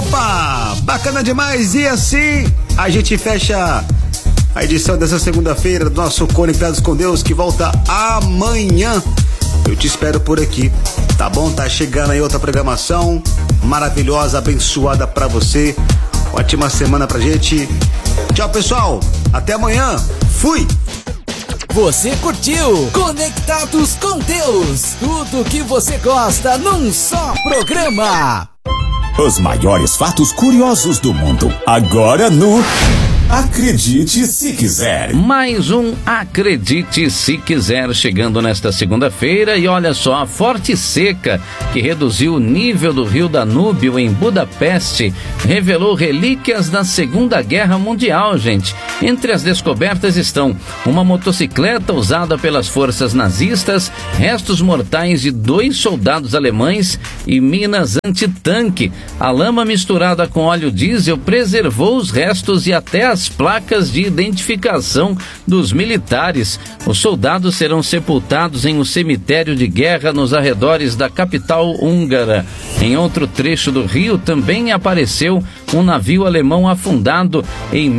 Opa, bacana demais. E assim a gente fecha a edição dessa segunda-feira do nosso Conectados com Deus, que volta amanhã. Eu te espero por aqui, tá bom? Tá chegando aí outra programação maravilhosa, abençoada pra você. Ótima semana pra gente. Tchau, pessoal. Até amanhã. Fui. Você curtiu Conectados com Deus. Tudo que você gosta num só programa. Os maiores fatos curiosos do mundo. Agora no Acredite Se Quiser. Mais um Acredite Se Quiser chegando nesta segunda-feira. E olha só, a forte seca que reduziu o nível do rio Danúbio em Budapeste revelou relíquias da Segunda Guerra Mundial, gente. Entre as descobertas estão uma motocicleta usada pelas forças nazistas, restos mortais de 2 soldados alemães e minas antitanque. A lama misturada com óleo diesel preservou os restos e até as placas de identificação dos militares. Os soldados serão sepultados em um cemitério de guerra nos arredores da capital húngara. Em outro trecho do rio também apareceu um navio alemão afundado em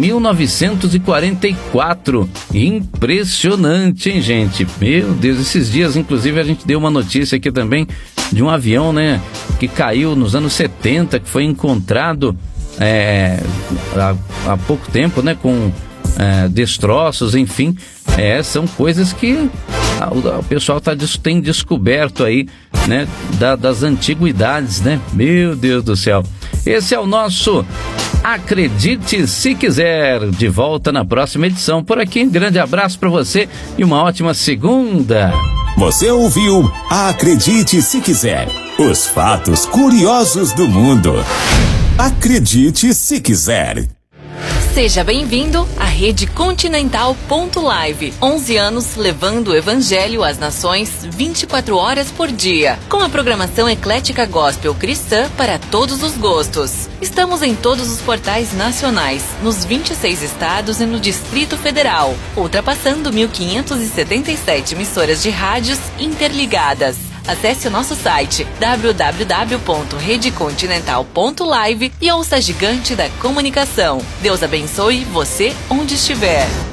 1944. Impressionante, hein, gente? Meu Deus, esses dias, inclusive, a gente deu uma notícia aqui também de um avião, né, que caiu nos anos 70, que foi encontrado há pouco tempo, né, com destroços, enfim. São coisas que o pessoal tem descoberto aí, né, das antiguidades, né? Meu Deus do céu. Esse é o nosso Acredite Se Quiser. De volta na próxima edição por aqui. Um grande abraço para você e uma ótima segunda. Você ouviu Acredite Se Quiser. Os fatos curiosos do mundo. Acredite Se Quiser. Seja bem-vindo à Rede Continental.live. 11 anos levando o Evangelho às nações 24 horas por dia. Com a programação eclética gospel cristã para todos os gostos. Estamos em todos os portais nacionais, nos 26 estados e no Distrito Federal, ultrapassando 1.577 emissoras de rádios interligadas. Acesse o nosso site www.redecontinental.live e ouça a gigante da comunicação. Deus abençoe você onde estiver.